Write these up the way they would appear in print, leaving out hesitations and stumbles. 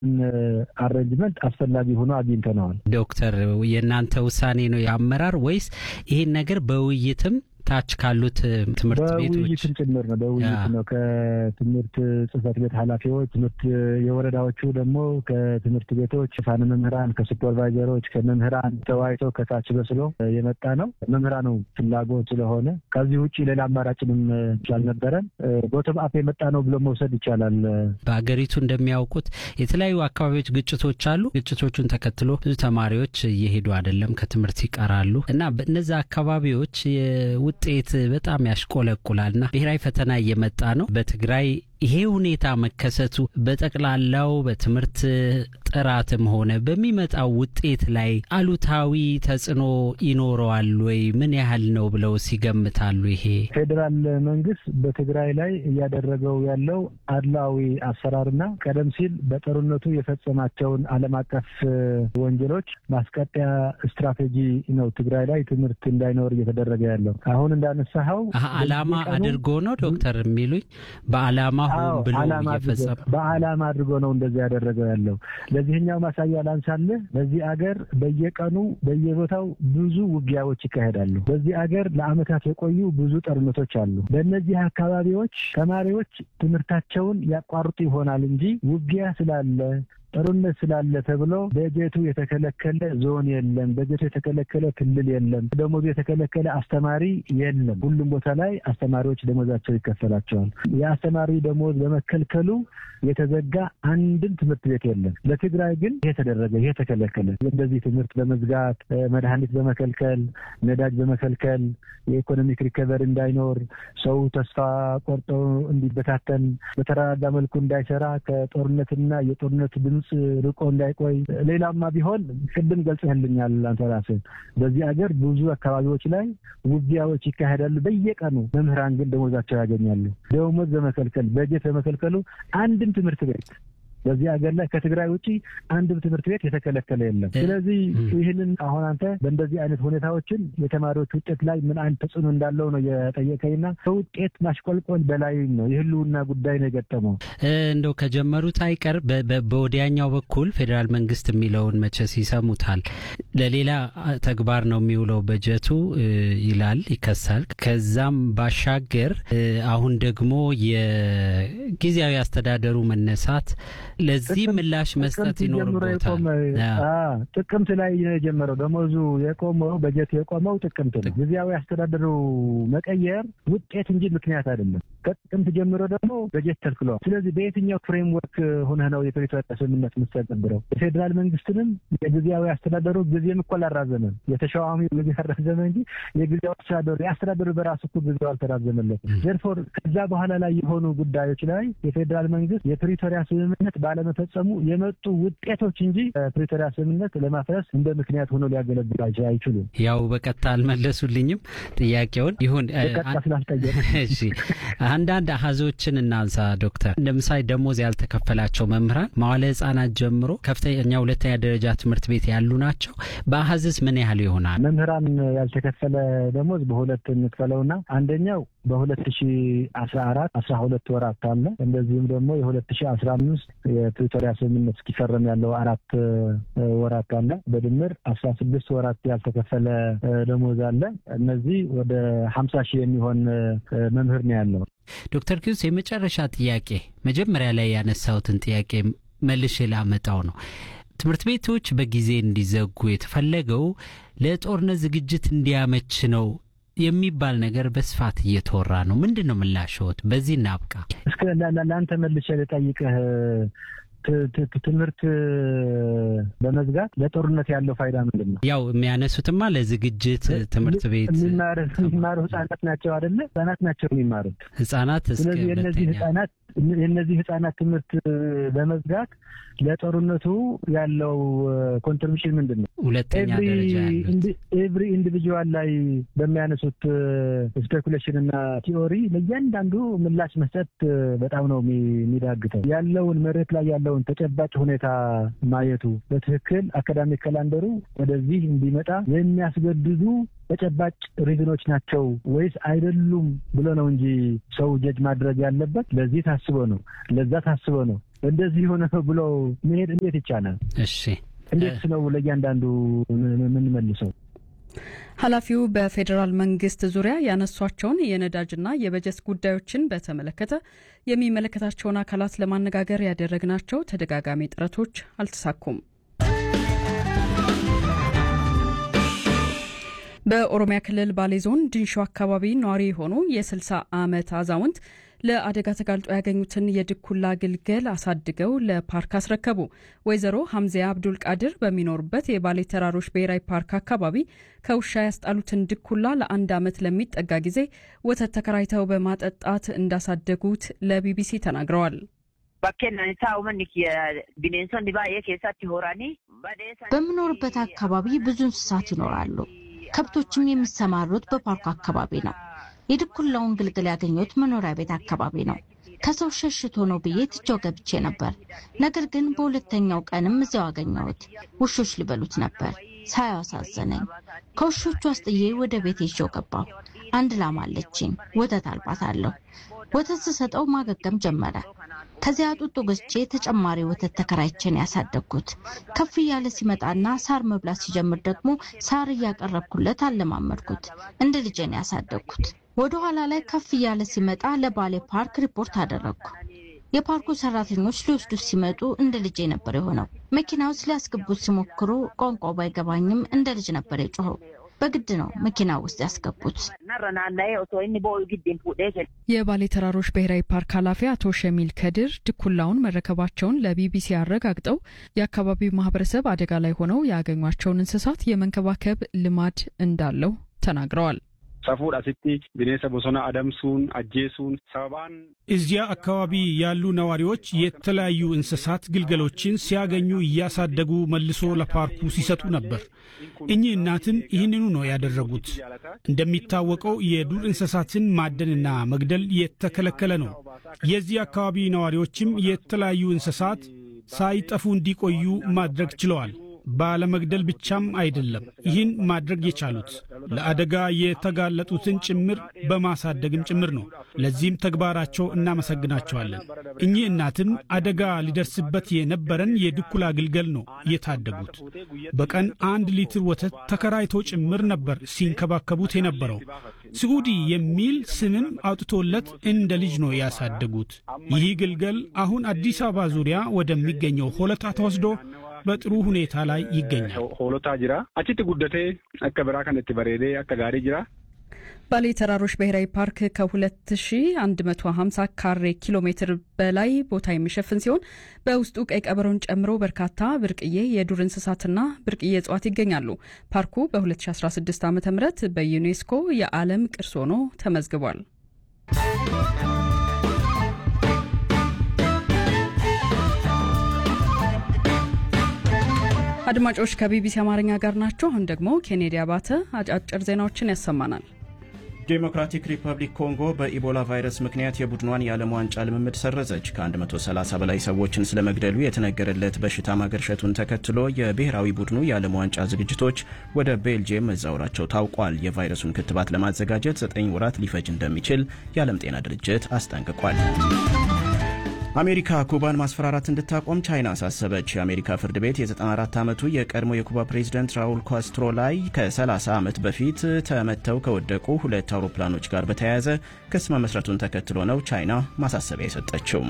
አሬንጅመንት አስፈላጊ ሆኖ አግኝተናል። ዶክተር የናንተ ውሳኔ ነው ያመራር ወይስ ይሄን ነገር በውይይትም ታች ካሉት ትምርት ቤቶች በውይይት ጭምር ነው? በውይይት ነው ከትምርት ጽፈት ቤት ኃላፊዎች፣ ትምርት የወረዳዎቹ ደግሞ ከትምርት ቤቶች ፋን መምህራን ከሱፐርቫይዘሮች ከመምህራን ተዋይቶ ከታች በስሎ የመጣ ነው። መምህራኑ ፍላጎት ስለሆነ ከዚህ ውጪ ሌላ አማራጭንም ስላልነበረን ቦቶም አፕ የመጣ ነው ብሎ መውሰድ ይቻላል። በአገሪቱ እንደሚያውቁት የተለያዩ አካባቢዎች ግጭቶች አሉ። ግጭቶቹን ተከትሎ ብዙ ተማሪዎች እየሄዱ አይደለም ከትምርት ይቀራሉ እና በእነዛ አካባቢዎች ውጤት በጣም ያሽቆለቁላልና ብሔራዊ ፈተና እየመጣ ነው። በትግራይ ይሄ ሁኔታ መከሰቱ በጠቅላላው በትምርት ጥራትም ሆነ በሚመጣው ውጤት ላይ አሉታዊ ተጽዕኖ ይኖረዋል ወይ? ምን ያህል ነው ብለው ሲገምታሉ? ይሄ ፌደራል መንግስት በትግራይ ላይ እያደረገው ያለው አድላዊ አሰራርና ቀደም ሲል በጦርነቱ የፈጸማቸውን ዓለም አቀፍ ወንጀሎች ማስቀጠያ ስትራቴጂ ነው ትግራይ ላይ ትምርት እንዳይኖር እየተደረገ ያለው። አሁን እንዳነሳው ዓላማ አድርጎ ነው ዶክተር የሚሉኝ በዓላማ በዓላማ አድርጎ ነው እንደዚህ ያደረገው ያለው። ለዚህኛው ማሳያ ላንሳልህ። በዚህ አገር በየቀኑ በየቦታው ብዙ ውጊያዎች ይካሄዳሉ። በዚህ አገር ለአመታት የቆዩ ብዙ ጦርነቶች አሉ። በእነዚህ አካባቢዎች ተማሪዎች ትምህርታቸውን ያቋርጡ ይሆናል እንጂ ውጊያ ስላለ ጦርነት ስላለ ተብሎ በጀቱ የተከለከለ ዞን የለም፣ በጀቱ የተከለከለ ክልል የለም፣ ደሞዙ የተከለከለ አስተማሪ የለም። ሁሉም ቦታ ላይ አስተማሪዎች ደሞዛቸው ይከፈላቸዋል። የአስተማሪ ደሞዝ በመከልከሉ የተዘጋ አንድም ትምህርት ቤት የለም። ለትግራይ ግን ይሄ ተደረገ፣ ይሄ ተከለከለ። እንደዚህ ትምህርት በመዝጋት መድኃኒት በመከልከል ነዳጅ በመከልከል የኢኮኖሚክ ሪከቨሪ እንዳይኖር ሰው ተስፋ ቆርጦ እንዲበታተን በተረጋጋ መልኩ እንዳይሰራ ከጦርነትና የጦርነት ድምጽ ርቆ እንዳይቆይ ሌላማ ቢሆን ቅድም ገልጸህልኛል አንተ ራስህ። በዚህ አገር ብዙ አካባቢዎች ላይ ውጊያዎች ይካሄዳሉ በየቀኑ። መምህራን ግን ደሞዛቸው ያገኛሉ። ደሞዝ በመከልከል በጀት በመከልከሉ አንድም ትምህርት ቤት በዚህ አገር ላይ ከትግራይ ውጪ አንድም ትምህርት ቤት የተከለከለ የለም። ስለዚህ ይህንን አሁን አንተ በእንደዚህ አይነት ሁኔታዎችን የተማሪዎች ውጤት ላይ ምን አይነት ተጽዕኖ እንዳለው ነው የጠየቀኝና ከውጤት ማሽቆልቆል በላይ ነው የህልውና ጉዳይ ነው የገጠመው። እንደው ከጀመሩት አይቀር በወዲያኛው በኩል ፌደራል መንግስት የሚለውን መቼስ ይሰሙታል። ለሌላ ተግባር ነው የሚውለው በጀቱ ይላል፣ ይከሳል። ከዛም ባሻገር አሁን ደግሞ የጊዜያዊ አስተዳደሩ መነሳት ለዚህ ምላሽ መስጠት ይኖርበታል። ጥቅምት ላይ ነው የጀመረው። ደሞዙ የቆመው በጀት የቆመው ጥቅምት ነው። ጊዜያዊ አስተዳደሩ መቀየር ውጤት እንጂ ምክንያት አይደለም። ከጥቅምት ጀምሮ ደግሞ በጀት ተልክሏል። ስለዚህ በየትኛው ፍሬምወርክ ሆነ ነው የፕሪቶሪያ ስምምነት መስተዳድረው? የፌደራል መንግስትንም የጊዜያዊ አስተዳደሩ ጊዜም እኮ አላራዘመም። የተሿሚው ጊዜ አራዘመ እንጂ የጊዜያዊ አስተዳደሩ በራሱ እኮ ጊዜው አልተራዘመለትም። ዘርፎር ከዛ በኋላ ላይ የሆኑ ጉዳዮች ላይ የፌደራል መንግስት የፕሪቶሪያ ስምምነት ባለመፈጸሙ የመጡ ውጤቶች እንጂ ፕሪቶሪያ ስምምነት ለማፍረስ እንደ ምክንያት ሆኖ ሊያገለግሉ አይችሉም። ያው በቀጥታ አልመለሱልኝም ጥያቄውን። ይሁን እሺ፣ አንዳንድ አሃዞችን እናንሳ ዶክተር። ለምሳሌ ደሞዝ ያልተከፈላቸው መምህራን መዋለ ህጻናት ጀምሮ ከፍተኛ ሁለተኛ ደረጃ ትምህርት ቤት ያሉ ናቸው። በአሃዝስ ምን ያህል ይሆናል? መምህራን ያልተከፈለ ደሞዝ በሁለት እንክፈለውና አንደኛው በ2014 12 ወራት አለ። እንደዚህም ደግሞ የ2015 የፕሪቶሪያ ስምምነት እስኪፈረም ያለው 4 ወራት አለ። በድምር 16 ወራት ያልተከፈለ ደሞዝ አለ። እነዚህ ወደ 50 ሺህ የሚሆን መምህር ነው ያለው። ዶክተር ኪዩስ የመጨረሻ ጥያቄ መጀመሪያ ላይ ያነሳውትን ጥያቄ መልሼ ላመጣው ነው። ትምህርት ቤቶች በጊዜ እንዲዘጉ የተፈለገው ለጦርነት ዝግጅት እንዲያመች ነው የሚባል ነገር በስፋት እየተወራ ነው። ምንድነው ምላሽዎት? በዚህ እናብቃ። እስከ ለአንተ መልሼ ልጠይቅህ፣ ትምህርት በመዝጋት ለጦርነት ያለው ፋይዳ ምንድነው? ያው የሚያነሱትማ ለዝግጅት ትምህርት ቤት የሚማሩ ህጻናት ናቸው አይደለ? ህጻናት ናቸው የሚማሩት ህጻናት። ስለዚህ የነዚህ ህጻናት ትምህርት በመዝጋት ለጦርነቱ ያለው ኮንትሪቢዩሽን ምንድነው? ሁለተኛ ደረጃ ኤቭሪ ኢንዲቪጁዋል ላይ በሚያነሱት ስፔኩሌሽን እና ቲዮሪ ለእያንዳንዱ ምላሽ መስጠት በጣም ነው የሚዳግተው። ያለውን መሬት ላይ ያለው ያለውን ተጨባጭ ሁኔታ ማየቱ በትክክል አካዳሚክ ካላንደሩ ወደዚህ እንዲመጣ የሚያስገድዱ ተጨባጭ ሪዝኖች ናቸው ወይስ አይደሉም ብሎ ነው እንጂ ሰው ጀጅ ማድረግ ያለበት። ለዚህ ታስቦ ነው፣ ለዛ ታስቦ ነው፣ እንደዚህ ሆነ ብሎ መሄድ እንዴት ይቻላል? እሺ እንዴት ነው ለእያንዳንዱ ምን መልሰው? ኃላፊው በፌዴራል መንግስት ዙሪያ ያነሷቸውን የነዳጅና የበጀት ጉዳዮችን በተመለከተ የሚመለከታቸውን አካላት ለማነጋገር ያደረግናቸው ተደጋጋሚ ጥረቶች አልተሳኩም። በኦሮሚያ ክልል ባሌ ዞን ድንሾ አካባቢ ነዋሪ የሆኑ የ60 ዓመት አዛውንት ለአደጋ ተጋልጦ ያገኙትን የድኩላ ግልገል አሳድገው ለፓርክ አስረከቡ። ወይዘሮ ሐምዚያ አብዱል ቃድር በሚኖሩበት የባሌ ተራሮች ብሔራዊ ፓርክ አካባቢ ከውሻ ያስጣሉትን ድኩላ ለ1 ዓመት ለሚጠጋ ጊዜ ወተት ተከራይተው በማጠጣት እንዳሳደጉት ለቢቢሲ ተናግረዋል። በምኖርበት አካባቢ ብዙ እንስሳት ይኖራሉ። ከብቶችም የሚሰማሩት በፓርኩ አካባቢ ነው። የድኩላውን ግልግል ያገኙት መኖሪያ ቤት አካባቢ ነው። ከሰው ሸሽቶ ነው ብዬ ትቼው ገብቼ ነበር። ነገር ግን በሁለተኛው ቀንም እዚያው አገኘሁት። ውሾች ሊበሉት ነበር። ሳያሳዝነኝ ከውሾቹ አስጥዬ ወደ ቤት ይዤው ገባሁ። አንድ ላም አለችኝ። ወተት አልባታለሁ። ወተት ስሰጠው ማገገም ጀመረ። ከዚያ ጡጦ ገዝቼ ተጨማሪ ወተት ተከራይቼን ያሳደግኩት። ከፍ እያለ ሲመጣና ሳር መብላት ሲጀምር ደግሞ ሳር እያቀረብኩለት አለማመድኩት። እንደ ልጄን ያሳደግኩት። ወደ ኋላ ላይ ከፍ እያለ ሲመጣ ለባሌ ፓርክ ሪፖርት አደረግኩ። የፓርኩ ሰራተኞች ሊወስዱት ሲመጡ እንደ ልጄ ነበር የሆነው። መኪና ውስጥ ሊያስገቡት ሲሞክሩ ቋንቋው ባይገባኝም እንደ ልጅ ነበር የጮኸው። በግድ ነው መኪና ውስጥ ያስገቡት። የባሌ ተራሮች ብሔራዊ ፓርክ ኃላፊ አቶ ሸሚል ከድር ድኩላውን መረከባቸውን ለቢቢሲ አረጋግጠው የአካባቢው ማህበረሰብ አደጋ ላይ ሆነው ያገኟቸውን እንስሳት የመንከባከብ ልማድ እንዳለው ተናግረዋል። ሳፉድ አስቲ ቢኔሰ ቦሶና አደምሱን አጄሱን ሰባን እዚያ አካባቢ ያሉ ነዋሪዎች የተለያዩ እንስሳት ግልገሎችን ሲያገኙ እያሳደጉ መልሶ ለፓርኩ ሲሰጡ ነበር። እኚህ እናትም ይህንኑ ነው ያደረጉት። እንደሚታወቀው የዱር እንስሳትን ማደንና መግደል የተከለከለ ነው። የዚህ አካባቢ ነዋሪዎችም የተለያዩ እንስሳት ሳይጠፉ እንዲቆዩ ማድረግ ችለዋል። ባለመግደል ብቻም አይደለም ይህን ማድረግ የቻሉት ለአደጋ የተጋለጡትን ጭምር በማሳደግም ጭምር ነው። ለዚህም ተግባራቸው እናመሰግናቸዋለን። እኚህ እናትም አደጋ ሊደርስበት የነበረን የድኩላ ግልገል ነው የታደጉት። በቀን 1 ሊትር ወተት ተከራይቶ ጭምር ነበር ሲንከባከቡት የነበረው። ስዑዲ የሚል ስምም አውጥቶለት እንደ ልጅ ነው ያሳደጉት። ይህ ግልገል አሁን አዲስ አበባ ዙሪያ ወደሚገኘው ሆለታ ተወስዶ በጥሩ ሁኔታ ላይ ይገኛል። ሆሎታ ጅራ አቺት ጉደቴ አከበራ ከነቲ በሬዴ አከጋሪ ጅራ። ባሌ ተራሮች ብሔራዊ ፓርክ ከ2150 ካሬ ኪሎ ሜትር በላይ ቦታ የሚሸፍን ሲሆን በውስጡ ቀይ ቀበሮን ጨምሮ በርካታ ብርቅዬ የዱር እንስሳትና ብርቅዬ እጽዋት ይገኛሉ። ፓርኩ በ2016 ዓ.ም በዩኔስኮ የዓለም ቅርስ ሆኖ ተመዝግቧል። አድማጮች ከቢቢሲ አማርኛ ጋር ናቸው። አሁን ደግሞ ኬኔዲ አባተ አጫጭር ዜናዎችን ያሰማናል። ዴሞክራቲክ ሪፐብሊክ ኮንጎ በኢቦላ ቫይረስ ምክንያት የቡድኗን የዓለም ዋንጫ ልምምድ ሰረዘች። ከ130 በላይ ሰዎችን ስለመግደሉ የተነገረለት በሽታ ማገርሸቱን ተከትሎ የብሔራዊ ቡድኑ የዓለም ዋንጫ ዝግጅቶች ወደ ቤልጅየም መዛወራቸው ታውቋል። የቫይረሱን ክትባት ለማዘጋጀት 9 ወራት ሊፈጅ እንደሚችል የዓለም ጤና ድርጅት አስጠንቅቋል። አሜሪካ ኩባን ማስፈራራት እንድታቆም ቻይና አሳሰበች። የአሜሪካ ፍርድ ቤት የ94 ዓመቱ የቀድሞ የኩባ ፕሬዝዳንት ራውል ካስትሮ ላይ ከ30 ዓመት በፊት ተመተው ከወደቁ 2 አውሮፕላኖች ጋር በተያያዘ ክስ መመስረቱን ተከትሎ ነው ቻይና ማሳሰቢያ የሰጠችው።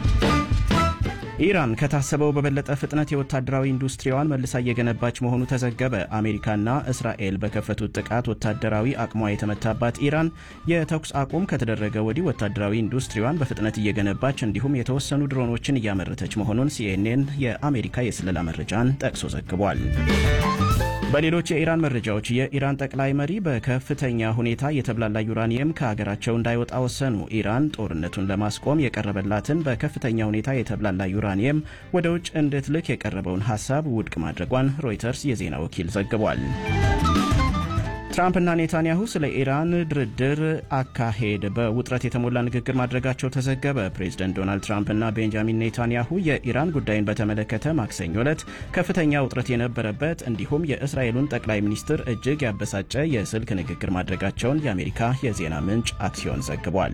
ኢራን ከታሰበው በበለጠ ፍጥነት የወታደራዊ ኢንዱስትሪዋን መልሳ እየገነባች መሆኑ ተዘገበ። አሜሪካና እስራኤል በከፈቱት ጥቃት ወታደራዊ አቅሟ የተመታባት ኢራን የተኩስ አቁም ከተደረገ ወዲህ ወታደራዊ ኢንዱስትሪዋን በፍጥነት እየገነባች እንዲሁም የተወሰኑ ድሮኖችን እያመረተች መሆኑን ሲኤንኤን የአሜሪካ የስለላ መረጃን ጠቅሶ ዘግቧል። በሌሎች የኢራን መረጃዎች የኢራን ጠቅላይ መሪ በከፍተኛ ሁኔታ የተብላላ ዩራኒየም ከሀገራቸው እንዳይወጣ ወሰኑ። ኢራን ጦርነቱን ለማስቆም የቀረበላትን በከፍተኛ ሁኔታ የተብላላ ዩራኒየም ወደ ውጭ እንድትልክ የቀረበውን ሐሳብ ውድቅ ማድረጓን ሮይተርስ የዜና ወኪል ዘግቧል። ትራምፕና ኔታንያሁ ስለ ኢራን ድርድር አካሄድ በውጥረት የተሞላ ንግግር ማድረጋቸው ተዘገበ። ፕሬዝደንት ዶናልድ ትራምፕና ቤንጃሚን ኔታንያሁ የኢራን ጉዳይን በተመለከተ ማክሰኞ ዕለት ከፍተኛ ውጥረት የነበረበት እንዲሁም የእስራኤሉን ጠቅላይ ሚኒስትር እጅግ ያበሳጨ የስልክ ንግግር ማድረጋቸውን የአሜሪካ የዜና ምንጭ አክሲዮን ዘግቧል።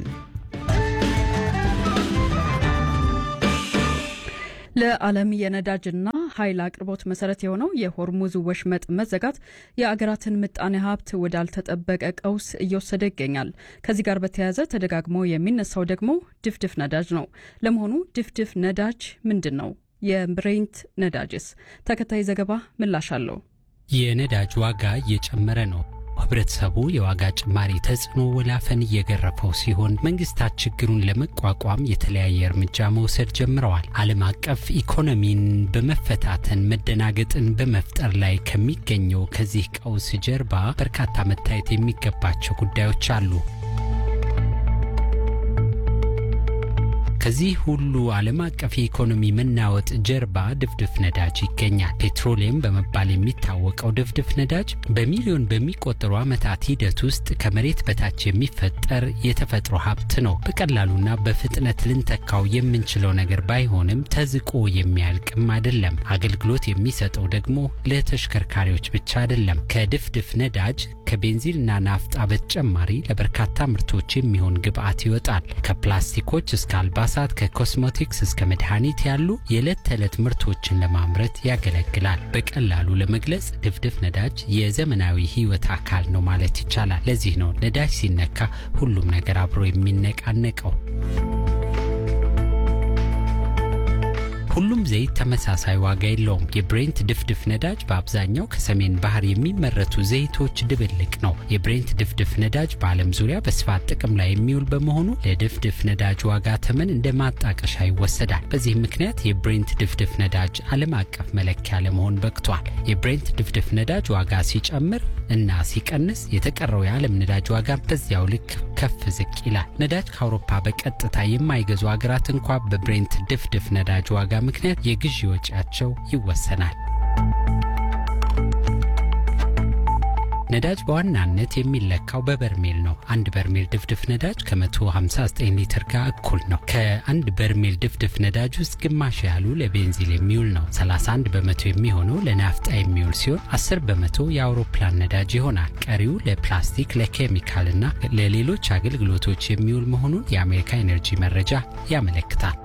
ለዓለም የነዳጅና ኃይል አቅርቦት መሰረት የሆነው የሆርሙዝ ወሽመጥ መዘጋት የአገራትን ምጣኔ ሀብት ወዳልተጠበቀ ቀውስ እየወሰደ ይገኛል። ከዚህ ጋር በተያያዘ ተደጋግሞ የሚነሳው ደግሞ ድፍድፍ ነዳጅ ነው። ለመሆኑ ድፍድፍ ነዳጅ ምንድን ነው? የብሬንት ነዳጅስ? ተከታይ ዘገባ ምላሽ አለው። የነዳጅ ዋጋ እየጨመረ ነው። ህብረተሰቡ የዋጋ ጭማሪ ተጽዕኖ ወላፈን እየገረፈው ሲሆን መንግስታት ችግሩን ለመቋቋም የተለያየ እርምጃ መውሰድ ጀምረዋል። ዓለም አቀፍ ኢኮኖሚን በመፈታተን መደናገጥን በመፍጠር ላይ ከሚገኘው ከዚህ ቀውስ ጀርባ በርካታ መታየት የሚገባቸው ጉዳዮች አሉ። ከዚህ ሁሉ ዓለም አቀፍ የኢኮኖሚ መናወጥ ጀርባ ድፍድፍ ነዳጅ ይገኛል። ፔትሮሊየም በመባል የሚታወቀው ድፍድፍ ነዳጅ በሚሊዮን በሚቆጠሩ ዓመታት ሂደት ውስጥ ከመሬት በታች የሚፈጠር የተፈጥሮ ሀብት ነው። በቀላሉና በፍጥነት ልንተካው የምንችለው ነገር ባይሆንም ተዝቆ የሚያልቅም አይደለም። አገልግሎት የሚሰጠው ደግሞ ለተሽከርካሪዎች ብቻ አይደለም። ከድፍድፍ ነዳጅ ከቤንዚንና ናፍጣ በተጨማሪ ለበርካታ ምርቶች የሚሆን ግብአት ይወጣል። ከፕላስቲኮች እስከ አልባሳት፣ ከኮስሞቲክስ እስከ መድኃኒት ያሉ የዕለት ተዕለት ምርቶችን ለማምረት ያገለግላል። በቀላሉ ለመግለጽ ድፍድፍ ነዳጅ የዘመናዊ ህይወት አካል ነው ማለት ይቻላል። ለዚህ ነው ነዳጅ ሲነካ ሁሉም ነገር አብሮ የሚነቃነቀው። ሁሉም ዘይት ተመሳሳይ ዋጋ የለውም። የብሬንት ድፍድፍ ነዳጅ በአብዛኛው ከሰሜን ባህር የሚመረቱ ዘይቶች ድብልቅ ነው። የብሬንት ድፍድፍ ነዳጅ በዓለም ዙሪያ በስፋት ጥቅም ላይ የሚውል በመሆኑ ለድፍድፍ ነዳጅ ዋጋ ተመን እንደ ማጣቀሻ ይወሰዳል። በዚህ ምክንያት የብሬንት ድፍድፍ ነዳጅ ዓለም አቀፍ መለኪያ ለመሆን በቅቷል። የብሬንት ድፍድፍ ነዳጅ ዋጋ ሲጨምር እና ሲቀንስ የተቀረው የዓለም ነዳጅ ዋጋ በዚያው ልክ ከፍ ዝቅ ይላል። ነዳጅ ከአውሮፓ በቀጥታ የማይገዙ ሀገራት እንኳን በብሬንት ድፍድፍ ነዳጅ ዋጋ ምክንያት የግዢ ወጪያቸው ይወሰናል። ነዳጅ በዋናነት የሚለካው በበርሜል ነው። አንድ በርሜል ድፍድፍ ነዳጅ ከ159 ሊትር ጋር እኩል ነው። ከአንድ በርሜል ድፍድፍ ነዳጅ ውስጥ ግማሽ ያህሉ ለቤንዚን የሚውል ነው። 31 በመቶ የሚሆነው ለናፍጣ የሚውል ሲሆን 10 በመቶ የአውሮፕላን ነዳጅ ይሆናል። ቀሪው ለፕላስቲክ፣ ለኬሚካልና ለሌሎች አገልግሎቶች የሚውል መሆኑን የአሜሪካ ኤነርጂ መረጃ ያመለክታል።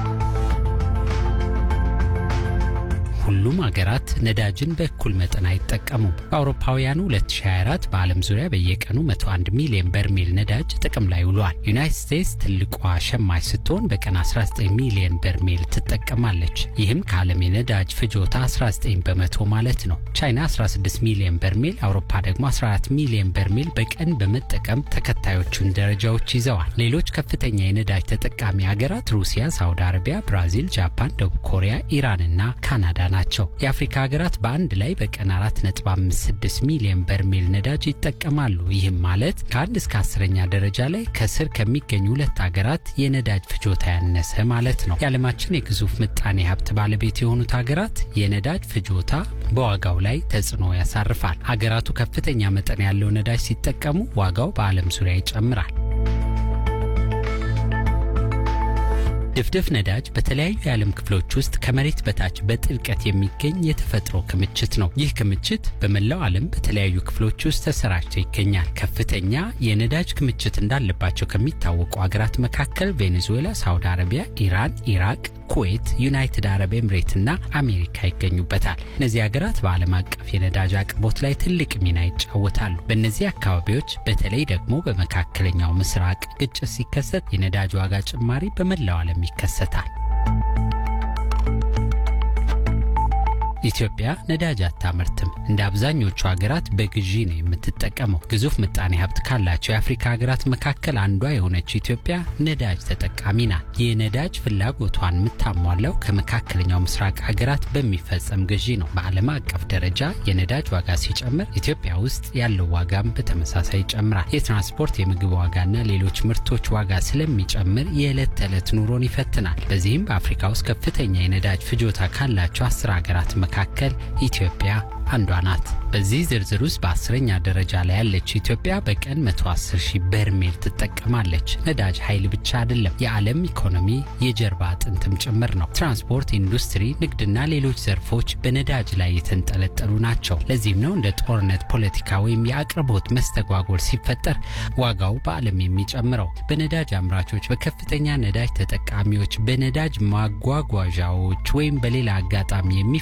ሁሉም ሀገራት ነዳጅን በእኩል መጠን አይጠቀሙም። በአውሮፓውያኑ 2024 በዓለም ዙሪያ በየቀኑ 101 ሚሊዮን በርሜል ነዳጅ ጥቅም ላይ ውሏል። ዩናይትድ ስቴትስ ትልቋ ሸማች ስትሆን በቀን 19 ሚሊዮን በርሜል ትጠቀማለች። ይህም ከዓለም የነዳጅ ፍጆታ 19 በመቶ ማለት ነው። ቻይና 16 ሚሊዮን በርሜል፣ አውሮፓ ደግሞ 14 ሚሊዮን በርሜል በቀን በመጠቀም ተከታዮቹን ደረጃዎች ይዘዋል። ሌሎች ከፍተኛ የነዳጅ ተጠቃሚ ሀገራት ሩሲያ፣ ሳውዲ አረቢያ፣ ብራዚል፣ ጃፓን፣ ደቡብ ኮሪያ፣ ኢራንና ካናዳ ናቸው። የአፍሪካ ሀገራት በአንድ ላይ በቀን 4.56 ሚሊዮን በርሜል ነዳጅ ይጠቀማሉ። ይህም ማለት ከ1 እስከ 10ኛ ደረጃ ላይ ከስር ከሚገኙ ሁለት ሀገራት የነዳጅ ፍጆታ ያነሰ ማለት ነው። የዓለማችን የግዙፍ ምጣኔ ሀብት ባለቤት የሆኑት ሀገራት የነዳጅ ፍጆታ በዋጋው ላይ ተጽዕኖ ያሳርፋል። ሀገራቱ ከፍተኛ መጠን ያለው ነዳጅ ሲጠቀሙ ዋጋው በዓለም ዙሪያ ይጨምራል። ድፍድፍ ነዳጅ በተለያዩ የዓለም ክፍሎች ውስጥ ከመሬት በታች በጥልቀት የሚገኝ የተፈጥሮ ክምችት ነው። ይህ ክምችት በመላው ዓለም በተለያዩ ክፍሎች ውስጥ ተሰራጭቶ ይገኛል። ከፍተኛ የነዳጅ ክምችት እንዳለባቸው ከሚታወቁ ሀገራት መካከል ቬኔዙዌላ፣ ሳውዲ አረቢያ፣ ኢራን፣ ኢራቅ፣ ኩዌት፣ ዩናይትድ አረብ ኤምሬትና አሜሪካ ይገኙበታል። እነዚህ ሀገራት በዓለም አቀፍ የነዳጅ አቅርቦት ላይ ትልቅ ሚና ይጫወታሉ። በእነዚህ አካባቢዎች በተለይ ደግሞ በመካከለኛው ምስራቅ ግጭት ሲከሰት የነዳጅ ዋጋ ጭማሪ በመላው ዓለም ይከሰታል። ኢትዮጵያ ነዳጅ አታመርትም። እንደ አብዛኞቹ ሀገራት በግዢ ነው የምትጠቀመው። ግዙፍ ምጣኔ ሀብት ካላቸው የአፍሪካ ሀገራት መካከል አንዷ የሆነችው ኢትዮጵያ ነዳጅ ተጠቃሚ ናት። የነዳጅ ፍላጎቷን የምታሟላው ከመካከለኛው ምስራቅ ሀገራት በሚፈጸም ግዢ ነው። በዓለም አቀፍ ደረጃ የነዳጅ ዋጋ ሲጨምር ኢትዮጵያ ውስጥ ያለው ዋጋም በተመሳሳይ ይጨምራል። የትራንስፖርት፣ የምግብ ዋጋና ሌሎች ምርቶች ዋጋ ስለሚጨምር የዕለት ተዕለት ኑሮን ይፈትናል። በዚህም በአፍሪካ ውስጥ ከፍተኛ የነዳጅ ፍጆታ ካላቸው 10 ሀገራት መካከል ኢትዮጵያ አንዷ ናት። በዚህ ዝርዝር ውስጥ በ10ኛ ደረጃ ላይ ያለችው ኢትዮጵያ በቀን 110,000 በርሜል ትጠቀማለች። ነዳጅ ኃይል ብቻ አይደለም፣ የዓለም ኢኮኖሚ የጀርባ አጥንትም ጭምር ነው። ትራንስፖርት፣ ኢንዱስትሪ፣ ንግድና ሌሎች ዘርፎች በነዳጅ ላይ የተንጠለጠሉ ናቸው። ለዚህም ነው እንደ ጦርነት፣ ፖለቲካ ወይም የአቅርቦት መስተጓጎል ሲፈጠር ዋጋው በዓለም የሚጨምረው። በነዳጅ አምራቾች፣ በከፍተኛ ነዳጅ ተጠቃሚዎች፣ በነዳጅ ማጓጓዣዎች ወይም በሌላ አጋጣሚ